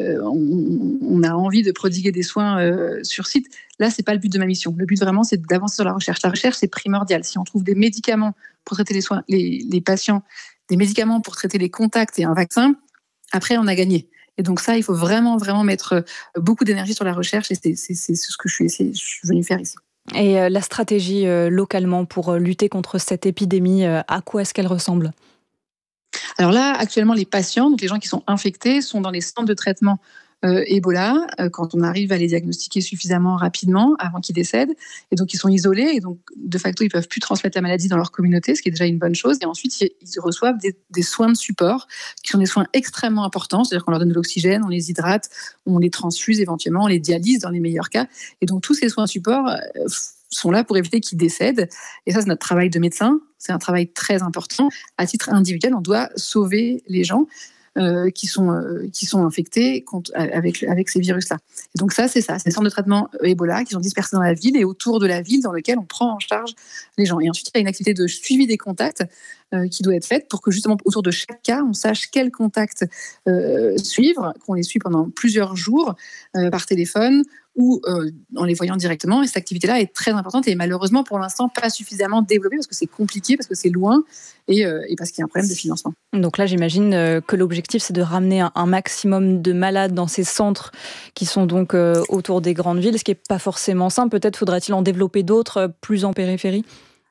on, on a envie de prodiguer des soins euh, sur site. Là, c'est pas le but de ma mission. Le but vraiment, c'est d'avancer sur la recherche. La recherche, c'est primordial. Si on trouve des médicaments pour traiter les soins, les, les patients, des médicaments pour traiter les contacts et un vaccin, après, on a gagné. Et donc ça, il faut vraiment, vraiment mettre beaucoup d'énergie sur la recherche et c'est, c'est, c'est ce que je suis, je suis venue faire ici. Et la stratégie euh, localement pour lutter contre cette épidémie, euh, à quoi est-ce qu'elle ressemble ? Alors là, actuellement, les patients, donc les gens qui sont infectés, sont dans les centres de traitement Euh, Ebola, euh, quand on arrive à les diagnostiquer suffisamment rapidement avant qu'ils décèdent. Et donc, ils sont isolés et donc, de facto, ils ne peuvent plus transmettre la maladie dans leur communauté, ce qui est déjà une bonne chose. Et ensuite, ils reçoivent des, des soins de support qui sont des soins extrêmement importants. C'est-à-dire qu'on leur donne de l'oxygène, on les hydrate, on les transfuse éventuellement, on les dialyse dans les meilleurs cas. Et donc, tous ces soins de support euh, sont là pour éviter qu'ils décèdent. Et ça, c'est notre travail de médecin. C'est un travail très important. À titre individuel, on doit sauver les gens. Euh, qui, sont, euh, qui sont infectés contre, avec, avec ces virus-là. Et donc ça, c'est ça, c'est les centres de traitement Ebola qui sont dispersés dans la ville et autour de la ville dans lequel on prend en charge les gens. Et ensuite, il y a une activité de suivi des contacts euh, qui doit être faite pour que justement autour de chaque cas, on sache quels contacts euh, suivre, qu'on les suit pendant plusieurs jours euh, par téléphone ou euh, en les voyant directement. Et cette activité-là est très importante et malheureusement pour l'instant pas suffisamment développée parce que c'est compliqué, parce que c'est loin et, euh, et parce qu'il y a un problème de financement. Donc là, j'imagine euh, que l'objectif, c'est de ramener un, un maximum de malades dans ces centres qui sont donc euh, autour des grandes villes, ce qui n'est pas forcément simple. Peut-être faudrait-il en développer d'autres euh, plus en périphérie ?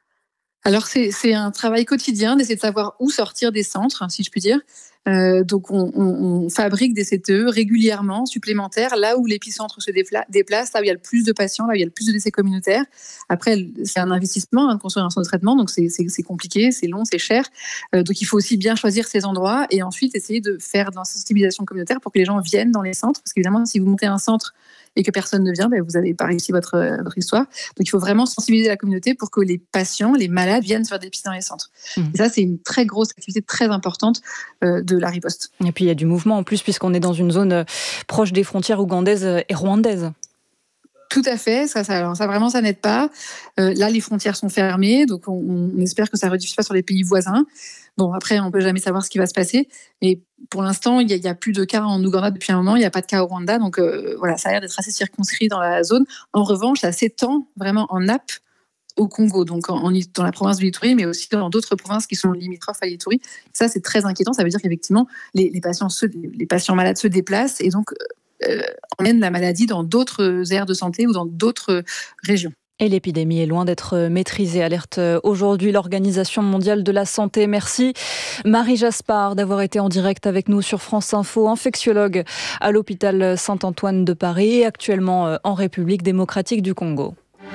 Alors c'est, c'est un travail quotidien d'essayer de savoir où sortir des centres, si je puis dire. Euh, donc on, on, on fabrique des C T E régulièrement, supplémentaires, là où l'épicentre se défla- déplace, là où il y a le plus de patients, là où il y a le plus de décès communautaires. Après, c'est un investissement hein, de construire un centre de traitement, donc c'est, c'est, c'est compliqué, c'est long, c'est cher. Euh, donc il faut aussi bien choisir ces endroits et ensuite essayer de faire de la sensibilisation communautaire pour que les gens viennent dans les centres. Parce qu'évidemment, si vous montez un centre et que personne ne vient, ben vous n'avez pas réussi votre, votre histoire. Donc il faut vraiment sensibiliser la communauté pour que les patients, les malades viennent se faire des pistes dans les centres. Mmh. Et ça, c'est une très grosse activité, très importante euh, de la riposte. Et puis il y a du mouvement en plus, puisqu'on est dans une zone proche des frontières ougandaises et rwandaises. Tout à fait, ça, ça, alors ça vraiment ça n'aide pas. Euh, là, les frontières sont fermées, donc on, on espère que ça ne rediffuse pas sur les pays voisins. Bon, après, on ne peut jamais savoir ce qui va se passer, mais pour l'instant, il n'y a, a plus de cas en Ouganda depuis un moment, il n'y a pas de cas au Rwanda, donc euh, voilà, ça a l'air d'être assez circonscrit dans la zone. En revanche, ça s'étend vraiment en nappe au Congo, donc en, en, dans la province de l'Ituri, mais aussi dans d'autres provinces qui sont limitrophes à l'Ituri. Ça, c'est très inquiétant, ça veut dire qu'effectivement, les, les, patients, se, les patients malades se déplacent et donc euh, emmènent la maladie dans d'autres aires de santé ou dans d'autres régions. Et l'épidémie est loin d'être maîtrisée, alerte aujourd'hui l'Organisation mondiale de la santé. Merci Marie Jaspard d'avoir été en direct avec nous sur France Info, infectiologue à l'hôpital Saint-Antoine de Paris et actuellement en République démocratique du Congo.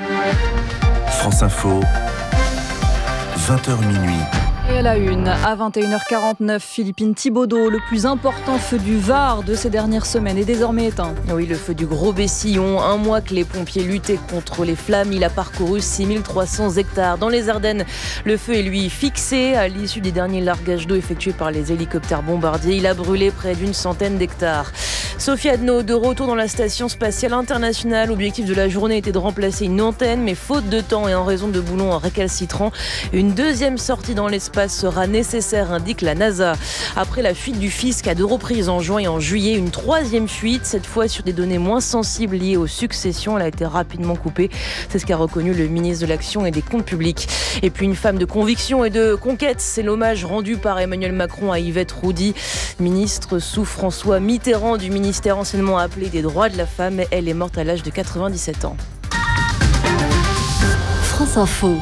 France Info, vingt heures minuit. Et à la une, à vingt et une heures quarante-neuf, Philippine Thibaudeau, le plus important feu du Var de ces dernières semaines est désormais éteint. Oui, le feu du Gros Bessillon, un mois que les pompiers luttaient contre les flammes, il a parcouru six mille trois cents hectares. Dans les Ardennes, le feu est lui fixé à l'issue des derniers largages d'eau effectués par les hélicoptères bombardiers. Il a brûlé près d'une centaine d'hectares. Sophie Adno, de retour dans la Station Spatiale Internationale. L'objectif de la journée était de remplacer une antenne, mais faute de temps et en raison de boulons récalcitrants, une deuxième sortie dans l'espace l'espace sera nécessaire, indique la NASA. Après la fuite du fisc à deux reprises en juin et en juillet, une troisième fuite, cette fois sur des données moins sensibles liées aux successions. Elle a été rapidement coupée. C'est ce qu'a reconnu le ministre de l'Action et des Comptes publics. Et puis une femme de conviction et de conquête, c'est l'hommage rendu par Emmanuel Macron à Yvette Roudy, ministre sous François Mitterrand du ministère anciennement appelé des droits de la femme. Elle est morte à l'âge de quatre-vingt-dix-sept ans. France Info.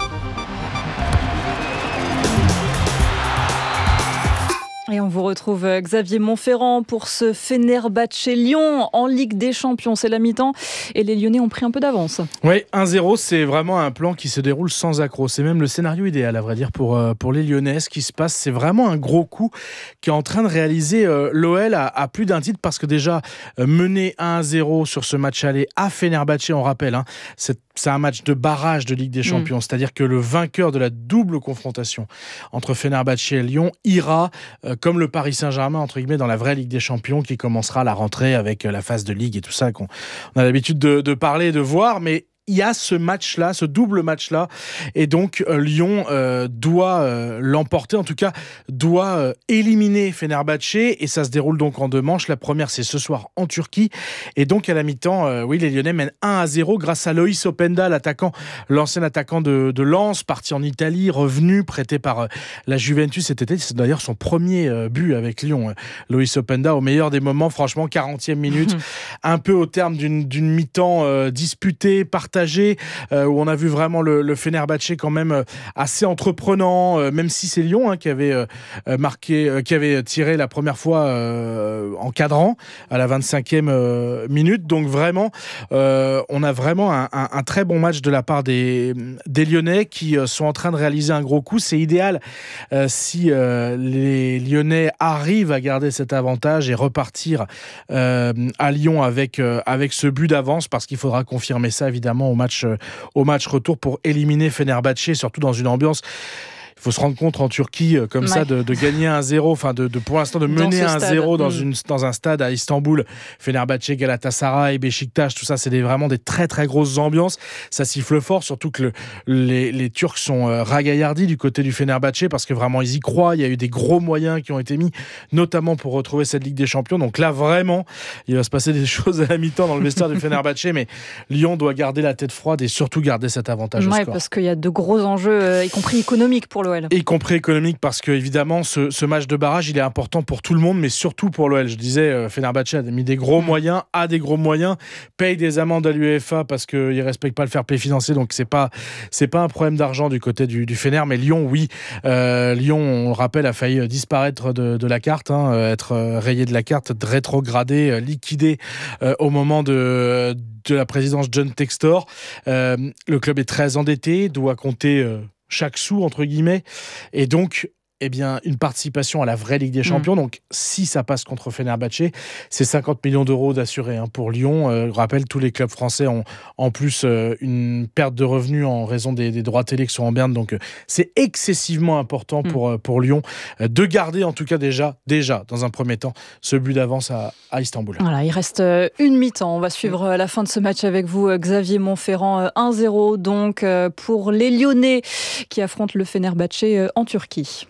Et on vous retrouve Xavier Montferrand pour ce Fenerbahçe Lyon en Ligue des Champions. C'est la mi-temps et les Lyonnais ont pris un peu d'avance. Oui, un zéro, c'est vraiment un plan qui se déroule sans accroc. C'est même le scénario idéal, à vrai dire, pour, pour les Lyonnais. Ce qui se passe, c'est vraiment un gros coup qui est en train de réaliser euh, l'O L à, à plus d'un titre parce que déjà, euh, mener un à zéro sur ce match aller à Fenerbahçe, on rappelle, hein, c'est, c'est un match de barrage de Ligue des Champions. Mmh. C'est-à-dire que le vainqueur de la double confrontation entre Fenerbahçe et Lyon ira euh, comme le Paris Saint-Germain, entre guillemets, dans la vraie Ligue des Champions qui commencera la rentrée avec la phase de Ligue et tout ça qu'on on a l'habitude de, de parler et de voir, mais il y a ce match-là, ce double match-là, et donc euh, Lyon euh, doit euh, l'emporter, en tout cas doit euh, éliminer Fenerbahçe, et ça se déroule donc en deux manches. La première, c'est ce soir en Turquie, et donc à la mi-temps, euh, oui, les Lyonnais mènent un à zéro grâce à Loïs Openda, l'attaquant, l'ancien attaquant de, de Lens, parti en Italie, revenu, prêté par euh, la Juventus cet été. C'est d'ailleurs son premier euh, but avec Lyon. Euh, Loïs Openda, au meilleur des moments, franchement, quarantième minute, un peu au terme d'une, d'une mi-temps euh, disputée, partagée, Euh, où on a vu vraiment le, le Fenerbahçe quand même euh, assez entreprenant, euh, même si c'est Lyon hein, qui avait euh, marqué, euh, qui avait tiré la première fois euh, en cadrant à la vingt-cinquième euh, minute. Donc vraiment, euh, on a vraiment un, un, un très bon match de la part des, des Lyonnais qui euh, sont en train de réaliser un gros coup. C'est idéal euh, si euh, les Lyonnais arrivent à garder cet avantage et repartir euh, à Lyon avec, euh, avec ce but d'avance, parce qu'il faudra confirmer ça évidemment au match, au match retour pour éliminer Fenerbahçe, surtout dans une ambiance. Il faut se rendre compte en Turquie, comme ouais. ça, de, de gagner un zéro, enfin de, de pour l'instant de mener un zéro dans, mmh. dans un stade à Istanbul. Fenerbahçe, Galatasaray, Beşiktaş, tout ça, c'est des, vraiment des très très grosses ambiances. Ça siffle fort, surtout que le, les, les Turcs sont euh, ragaillardis du côté du Fenerbahçe parce que vraiment ils y croient. Il y a eu des gros moyens qui ont été mis, notamment pour retrouver cette Ligue des Champions. Donc là, vraiment, il va se passer des choses à la mi-temps dans le vestiaire du Fenerbahçe, mais Lyon doit garder la tête froide et surtout garder cet avantage ouais, au score. Parce qu'il y a de gros enjeux, euh, y compris économiques pour l'O L. Y compris économique, parce que évidemment ce, ce match de barrage il est important pour tout le monde, mais surtout pour l'O L. Je disais, euh, Fenerbahçe a mis des gros mmh. moyens, a des gros moyens, paye des amendes à l'UEFA parce qu'ils ne respectent pas le fair play financier, donc c'est pas c'est pas un problème d'argent du côté du, du Fener, mais Lyon oui, euh, Lyon on le rappelle a failli disparaître de, de la carte, hein, être rayé de la carte, rétrogradé, liquidé euh, au moment de de la présidence John Textor. Euh, le club est très endetté, doit compter euh, chaque sou, entre guillemets, et donc eh bien, une participation à la vraie Ligue des Champions. Mmh. Donc, si ça passe contre Fenerbahçe, c'est cinquante millions d'euros d'assurés hein, pour Lyon. Euh, je rappelle, tous les clubs français ont en plus euh, une perte de revenus en raison des, des droits télé qui sont en berne. Donc, euh, c'est excessivement important pour, mmh. euh, pour Lyon euh, de garder, en tout cas déjà, déjà, dans un premier temps, ce but d'avance à, à Istanbul. Voilà, il reste euh, une mi-temps. On va suivre euh, la fin de ce match avec vous, euh, Xavier Montferrand. Euh, un zéro, donc, euh, pour les Lyonnais qui affrontent le Fenerbahçe euh, en Turquie.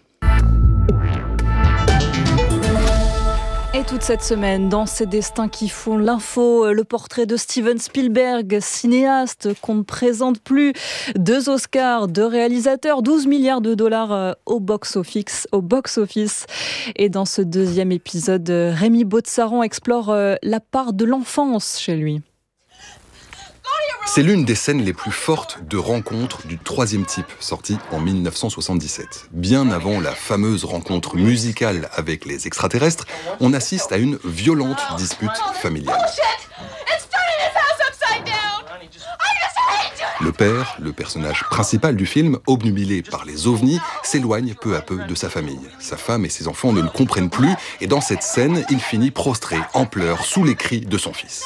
Et toute cette semaine, dans ces destins qui font l'info, le portrait de Steven Spielberg, cinéaste qu'on ne présente plus, deux Oscars, deux réalisateurs, douze milliards de dollars au box-office. Au box-office. Et dans ce deuxième épisode, Rémi Baudsaran explore la part de l'enfance chez lui. C'est l'une des scènes les plus fortes de Rencontre du troisième type, sortie en mille neuf cent soixante-dix-sept. Bien avant la fameuse rencontre musicale avec les extraterrestres, on assiste à une violente dispute familiale. Le père, le personnage principal du film, obnubilé par les ovnis, s'éloigne peu à peu de sa famille. Sa femme et ses enfants ne le comprennent plus, et dans cette scène, il finit prostré, en pleurs, sous les cris de son fils.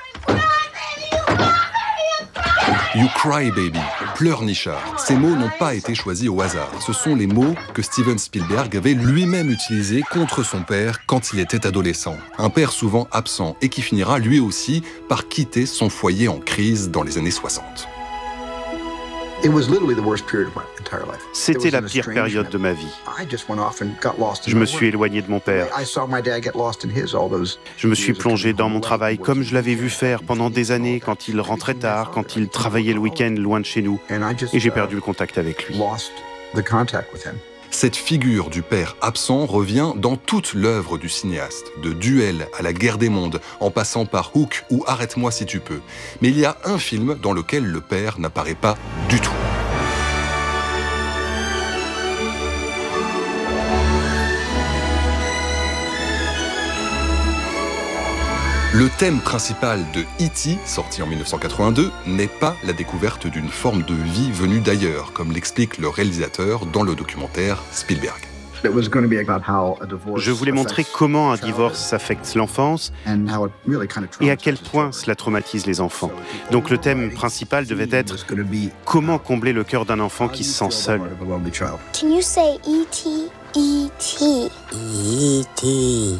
You cry baby, pleurnichard. Ces mots n'ont pas été choisis au hasard. Ce sont les mots que Steven Spielberg avait lui-même utilisés contre son père quand il était adolescent. Un père souvent absent et qui finira lui aussi par quitter son foyer en crise dans les années soixante. C'était la pire période de ma vie. Je me suis éloigné de mon père. Je me suis plongé dans mon travail comme je l'avais vu faire pendant des années quand il rentrait tard, quand il travaillait le week-end loin de chez nous. Et j'ai perdu le contact avec lui. Cette figure du père absent revient dans toute l'œuvre du cinéaste, de Duel à La Guerre des mondes, en passant par Hook ou Arrête-moi si tu peux. Mais il y a un film dans lequel le père n'apparaît pas du tout. Le thème principal de E T, sorti en mille neuf cent quatre-vingt-deux, n'est pas la découverte d'une forme de vie venue d'ailleurs, comme l'explique le réalisateur dans le documentaire Spielberg. Je voulais montrer comment un divorce affecte l'enfance et à quel point cela traumatise les enfants. Donc le thème principal devait être comment combler le cœur d'un enfant qui se sent seul. Can you say E T? E T. E T.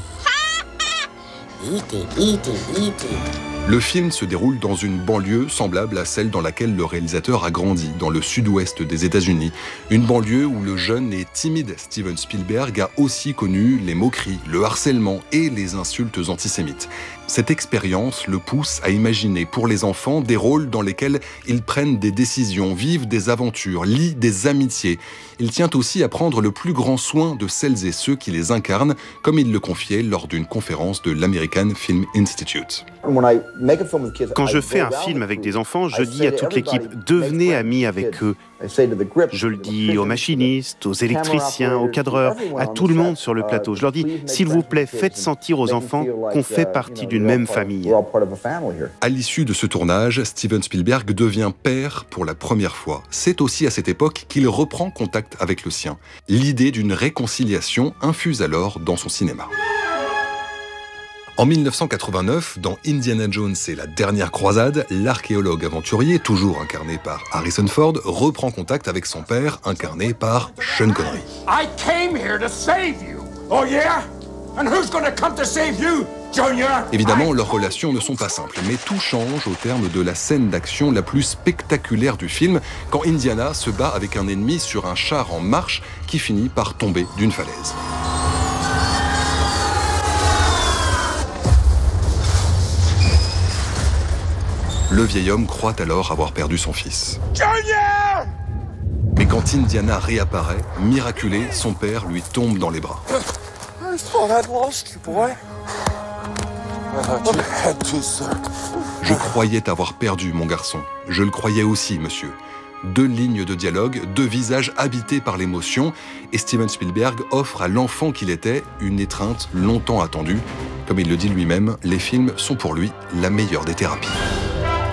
E T, E T, E T. Le film se déroule dans une banlieue semblable à celle dans laquelle le réalisateur a grandi, dans le sud-ouest des États-Unis. Une banlieue où le jeune et timide Steven Spielberg a aussi connu les moqueries, le harcèlement et les insultes antisémites. Cette expérience le pousse à imaginer pour les enfants des rôles dans lesquels ils prennent des décisions, vivent des aventures, lient des amitiés. Il tient aussi à prendre le plus grand soin de celles et ceux qui les incarnent, comme il le confiait lors d'une conférence de l'American Film Institute. Quand je fais un film avec des enfants, je dis à toute l'équipe « devenez amis avec eux ». Je le dis aux machinistes, aux électriciens, aux cadreurs, à tout le monde sur le plateau. Je leur dis « s'il vous plaît, faites sentir aux enfants qu'on fait partie d'une même famille ». À l'issue de ce tournage, Steven Spielberg devient père pour la première fois. C'est aussi à cette époque qu'il reprend contact avec le sien. L'idée d'une réconciliation infuse alors dans son cinéma. En mille neuf cent quatre-vingt-neuf, dans Indiana Jones et la dernière croisade, l'archéologue aventurier, toujours incarné par Harrison Ford, reprend contact avec son père, incarné par Sean Connery. I came here to save you. Oh yeah? And who's gonna come to save you, Junior? Évidemment, leurs relations ne sont pas simples, mais tout change au terme de la scène d'action la plus spectaculaire du film, quand Indiana se bat avec un ennemi sur un char en marche qui finit par tomber d'une falaise. Le vieil homme croit alors avoir perdu son fils. Junior! Mais quand Indiana réapparaît, miraculé, son père lui tombe dans les bras. I thought I'd lost you, boy. I thought you had to, sir. Je croyais t'avoir perdu, mon garçon. Je le croyais aussi, monsieur. Deux lignes de dialogue, deux visages habités par l'émotion, et Steven Spielberg offre à l'enfant qu'il était une étreinte longtemps attendue. Comme il le dit lui-même, les films sont pour lui la meilleure des thérapies.